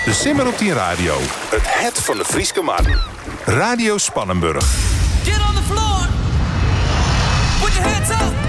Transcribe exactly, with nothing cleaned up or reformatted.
De Simmer op tien Radio. Het het van de Frieske man. Radio Spannenburg. Get on the floor. Put your hands up.